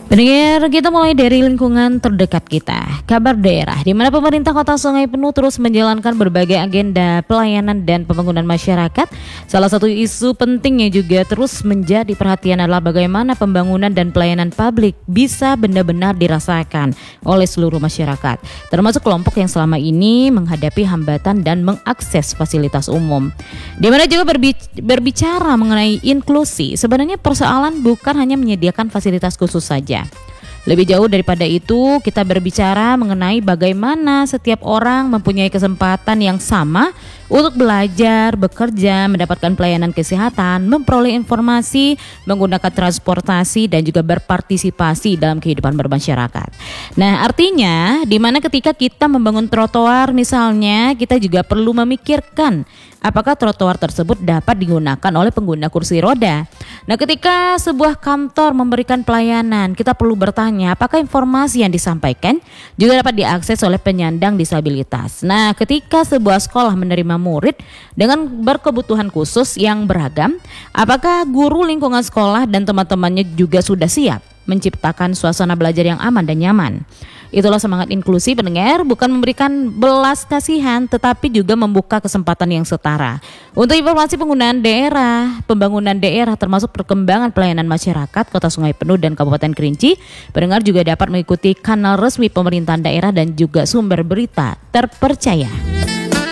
Pendengar, kita mulai dari lingkungan terdekat kita. Kabar daerah, di mana pemerintah Kota Sungai Penuh terus menjalankan berbagai agenda pelayanan dan pembangunan masyarakat. Salah satu isu penting yang juga terus menjadi perhatian adalah bagaimana pembangunan dan pelayanan publik bisa benar-benar dirasakan oleh seluruh masyarakat, termasuk kelompok yang selama ini menghadapi hambatan dan mengakses fasilitas umum. Di mana juga berbicara mengenai inklusi, sebenarnya persoalan bukan hanya menyediakan fasilitas khusus saja. Lebih jauh daripada itu, kita berbicara mengenai bagaimana setiap orang mempunyai kesempatan yang sama untuk belajar, bekerja, mendapatkan pelayanan kesehatan, memperoleh informasi, menggunakan transportasi, dan juga berpartisipasi dalam kehidupan bermasyarakat. Nah, artinya di mana ketika kita membangun trotoar misalnya, kita juga perlu memikirkan apakah trotoar tersebut dapat digunakan oleh pengguna kursi roda. Nah, ketika sebuah kantor memberikan pelayanan, kita perlu bertanya apakah informasi yang disampaikan juga dapat diakses oleh penyandang disabilitas. Nah, ketika sebuah sekolah menerima murid dengan berkebutuhan khusus yang beragam, apakah guru lingkungan sekolah dan teman-temannya juga sudah siap menciptakan suasana belajar yang aman dan nyaman? Itulah semangat inklusi, pendengar, bukan memberikan belas kasihan tetapi juga membuka kesempatan yang setara. Untuk informasi penggunaan daerah, pembangunan daerah termasuk perkembangan pelayanan masyarakat Kota Sungai Penuh dan Kabupaten Kerinci, pendengar juga dapat mengikuti kanal resmi pemerintahan daerah dan juga sumber berita terpercaya.